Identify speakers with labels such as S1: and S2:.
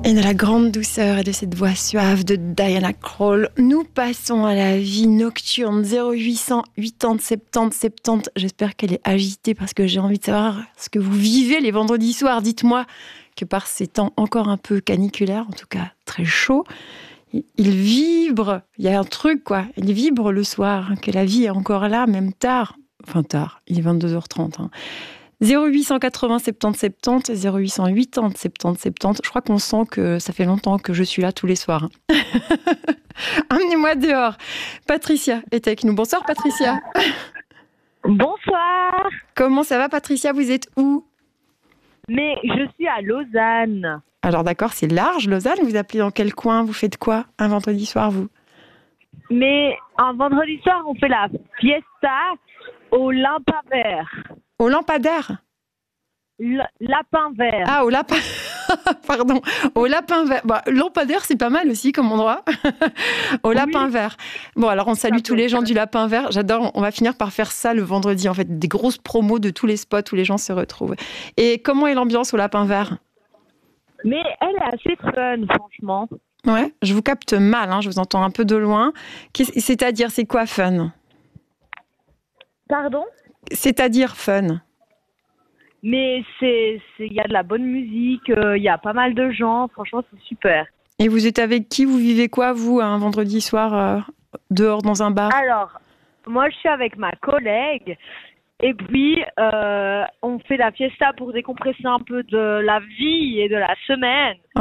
S1: Et de la grande douceur et de cette voix suave de Diana Krall, nous passons à la vie nocturne. 0800 80 70 70. J'espère qu'elle est agitée parce que j'ai envie de savoir ce que vous vivez les vendredis soirs. Dites-moi que par ces temps encore un peu caniculaires, en tout cas très chauds, il vibre. Il y a un truc, quoi. Il vibre le soir, que la vie est encore là, même tard. Enfin tard, il est 22h30. 0880 70 70, 0880 70 70. Je crois qu'on sent que ça fait longtemps que je suis là tous les soirs. Emmenez-moi dehors. Patricia est avec nous. Bonsoir Patricia.
S2: Bonsoir.
S1: Comment ça va Patricia? Vous êtes où?
S2: Mais je suis à Lausanne.
S1: Alors d'accord, c'est large Lausanne. Vous appelez dans quel coin? Vous faites quoi un vendredi soir vous?
S2: Mais un vendredi soir, on fait la fiesta au lapin vert.
S1: Au lampadaire?
S2: Lapin vert.
S1: Ah, au lapin... Pardon, au lapin vert. Bon, lampadaire, c'est pas mal aussi comme endroit. Au lapin vert. Bon, alors on salue tous les gens du lapin vert. J'adore, on va finir par faire ça le vendredi, en fait. Des grosses promos de tous les spots où les gens se retrouvent. Et comment est l'ambiance au lapin vert?
S2: Mais elle est assez fun, franchement.
S1: Ouais, je vous capte mal, je vous entends un peu de loin. C'est-à-dire, c'est quoi fun?
S2: Pardon?
S1: C'est-à-dire fun?
S2: Mais il y a de la bonne musique, il y a pas mal de gens, franchement c'est super.
S1: Et vous êtes avec qui? Vous vivez quoi, vous, un vendredi soir, dehors dans un bar?
S2: Alors, moi je suis avec ma collègue, et puis on fait la fiesta pour décompresser un peu de la vie et de la semaine.